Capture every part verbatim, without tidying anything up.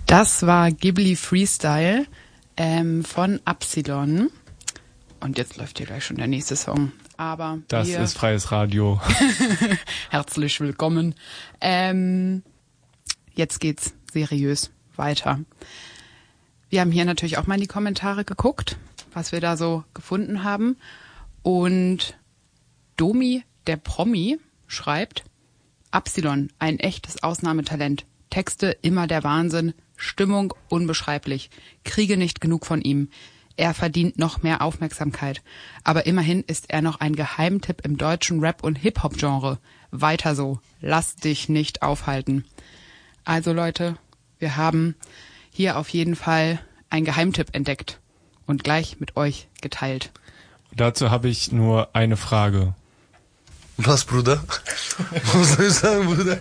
Das war Ghibli Freestyle ähm, von Absilon. Und jetzt läuft hier gleich schon der nächste Song. Aber das wir ist freies Radio. Herzlich willkommen. Ähm, jetzt geht's seriös weiter. Wir haben hier natürlich auch mal in die Kommentare geguckt, was wir da so gefunden haben. Und Domi, der Promi, schreibt: Absilon, ein echtes Ausnahmetalent. Texte immer der Wahnsinn, Stimmung unbeschreiblich. Kriege nicht genug von ihm. Er verdient noch mehr Aufmerksamkeit. Aber immerhin ist er noch ein Geheimtipp im deutschen Rap- und Hip-Hop-Genre. Weiter so. Lass dich nicht aufhalten. Also Leute, wir haben hier auf jeden Fall einen Geheimtipp entdeckt und gleich mit euch geteilt. Dazu habe ich nur eine Frage. Was, Bruder? Was soll ich sagen, Bruder?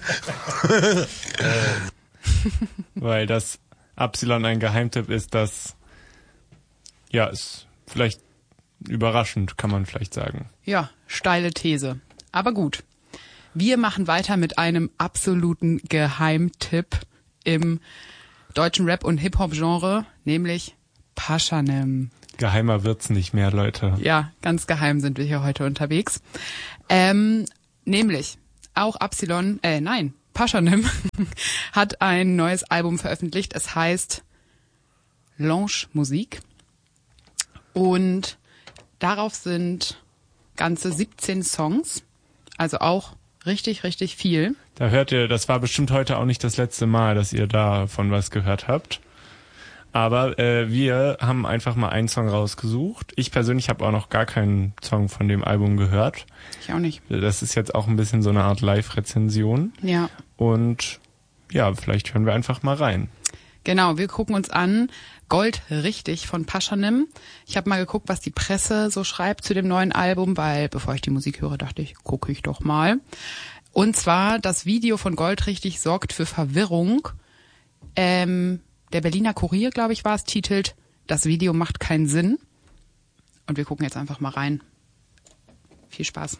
Weil das Absilon ein Geheimtipp ist, das, ja, ist vielleicht überraschend, kann man vielleicht sagen. Ja, steile These. Aber gut. Wir machen weiter mit einem absoluten Geheimtipp im deutschen Rap- und Hip-Hop-Genre, nämlich Pashanim. Geheimer wird's nicht mehr, Leute. Ja, ganz geheim sind wir hier heute unterwegs. Ähm, nämlich auch Absilon, äh, nein, Pashanim hat ein neues Album veröffentlicht. Es heißt Lounge Musik. Und darauf sind ganze siebzehn Songs. Also auch richtig, richtig viel. Da hört ihr, das war bestimmt heute auch nicht das letzte Mal, dass ihr davon was gehört habt. Aber äh, wir haben einfach mal einen Song rausgesucht. Ich persönlich habe auch noch gar keinen Song von dem Album gehört. Ich auch nicht. Das ist jetzt auch ein bisschen so eine Art Live-Rezension. Ja. Und ja, vielleicht hören wir einfach mal rein. Genau, wir gucken uns an Gold richtig von Pashanim. Ich habe mal geguckt, was die Presse so schreibt zu dem neuen Album, weil bevor ich die Musik höre, dachte ich, gucke ich doch mal. Und zwar, das Video von Gold richtig sorgt für Verwirrung. Ähm... Der Berliner Kurier, glaube ich, war es, titelt: Das Video macht keinen Sinn. Und wir gucken jetzt einfach mal rein. Viel Spaß.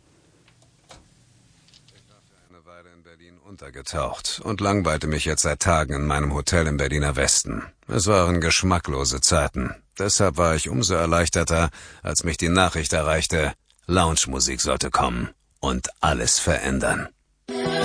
Ich war für eine Weile in Berlin untergetaucht und langweilte mich jetzt seit Tagen in meinem Hotel im Berliner Westen. Es waren geschmacklose Zeiten. Deshalb war ich umso erleichterter, als mich die Nachricht erreichte, Lounge-Musik sollte kommen und alles verändern.